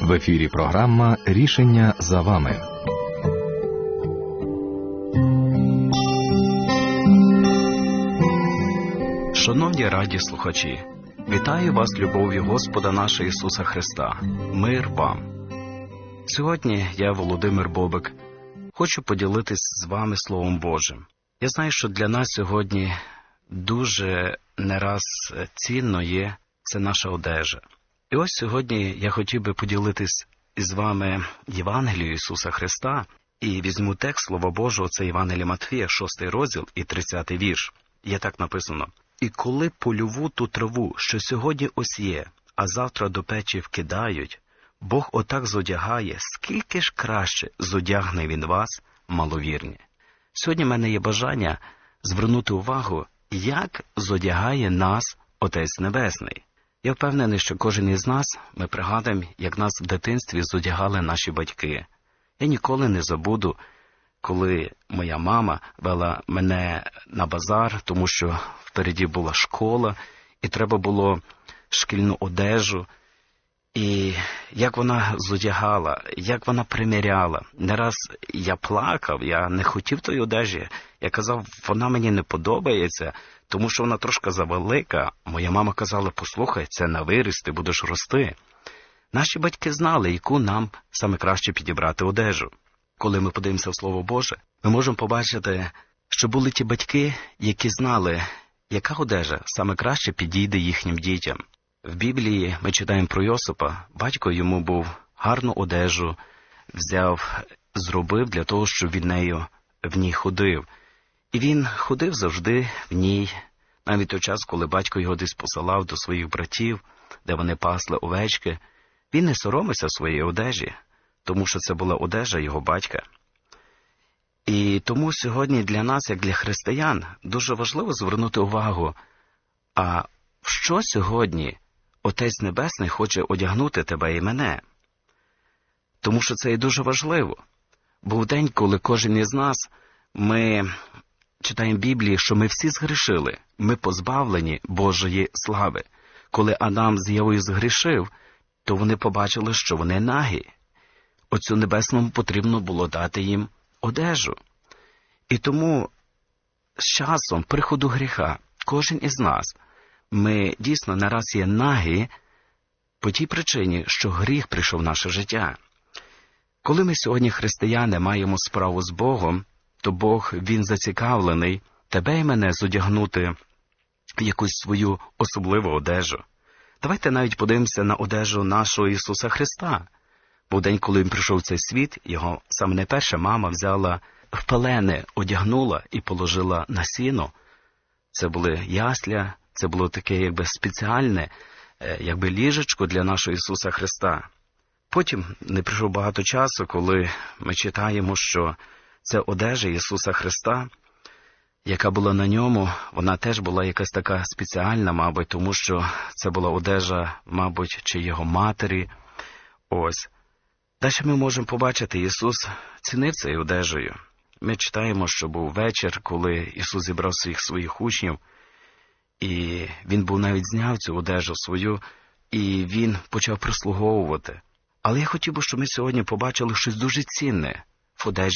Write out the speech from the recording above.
В ефірі програма «Рішення за вами». Шановні радіослухачі, вітаю вас любов'ю Господа нашого Ісуса Христа. Мир вам! Сьогодні я, Володимир Бобик, хочу поділитись з вами Словом Божим. Я знаю, що для нас сьогодні дуже не раз цінно є це наша одежа. І ось сьогодні я хотів би поділитись із вами Євангелією Ісуса Христа і візьму текст Слова Божого, це Євангелія Матфія, 6 розділ і 30 вірш. Є так написано: «І коли польову ту траву, що сьогодні ось є, а завтра до печі вкидають, Бог отак зодягає, скільки ж краще зодягне Він вас, маловірні». Сьогодні в мене є бажання звернути увагу, як зодягає нас Отець Небесний. Я впевнений, що кожен із нас, ми пригадуємо, як нас в дитинстві зодягали наші батьки. Я ніколи не забуду, коли моя мама вела мене на базар, тому що впереді була школа, і треба було шкільну одежу. І як вона зодягала, як вона приміряла. Не раз я плакав, я не хотів тої одежі. Я казав, вона мені не подобається, тому що вона трошки завелика. Моя мама казала, послухай, це на виріст, ти будеш рости. Наші батьки знали, яку нам саме краще підібрати одежу. Коли ми подивимося в Слово Боже, ми можемо побачити, що були ті батьки, які знали, яка одежа саме краще підійде їхнім дітям. В Біблії ми читаємо про Йосипа. Батько йому був гарну одежу взяв, зробив для того, щоб він в ній ходив. І він ходив завжди в ній, навіть той час, коли батько його десь посилав до своїх братів, де вони пасли овечки. Він не соромився своєї одежі, тому що це була одежа його батька. І тому сьогодні для нас, як для християн, дуже важливо звернути увагу, а в що сьогодні Отець Небесний хоче одягнути тебе і мене? Тому що це і дуже важливо. Був день, коли кожен із нас, ми читаємо в Біблії, що ми всі згрішили, ми позбавлені Божої слави. Коли Адам з Євою згрішив, то вони побачили, що вони нагі. Отцю Небесному потрібно було дати їм одежу. І тому з часом приходу гріха кожен із нас, ми дійсно не раз є нагі по тій причині, що гріх прийшов в наше життя. Коли ми сьогодні, християни, маємо справу з Богом, то Бог, Він зацікавлений тебе і мене зодягнути в якусь свою особливу одежу. Давайте навіть подивимося на одежу нашого Ісуса Христа. Був день, коли Він прийшов в цей світ, його саме найперша мама взяла в пелени, одягнула і положила на сіно. Це були ясля, це було таке спеціальне, ліжечко для нашого Ісуса Христа. Потім не пройшло багато часу, коли ми читаємо, що ця одежа Ісуса Христа, яка була на ньому, вона теж була якась така спеціальна, мабуть, тому що це була одежа, мабуть, чи його матері. Ось. Далі ми можемо побачити, Ісус цінив цією одежею. Ми читаємо, що був вечір, коли Ісус зібрав своїх учнів, і Він навіть зняв цю одежу свою, і Він почав прислуговувати. Але я хотів би, щоб ми сьогодні побачили щось дуже цінне в одежі